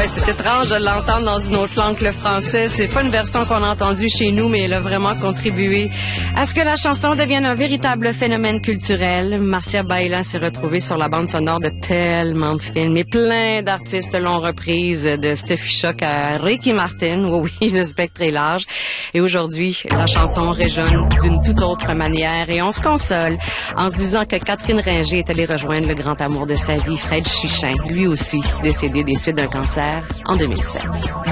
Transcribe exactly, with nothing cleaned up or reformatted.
ouais, c'est étrange de l'entendre dans une autre langue que le français. C'est pas une version qu'on a entendue chez nous, mais elle a vraiment contribué à ce que la chanson devienne un véritable phénomène culturel. Marcia Baila s'est retrouvée sur la bande sonore de tellement de films et plein d'artistes l'ont reprise, de Steffi Choc à Ricky Martin. Oui, oui, le spectre est large. Et aujourd'hui, la chanson résonne d'une toute autre manière et on se console en se disant que Catherine Ringer est allée rejoindre le grand amour de sa vie, Fred Chichin, lui aussi décédé des suites d'un cancer en deux mille sept.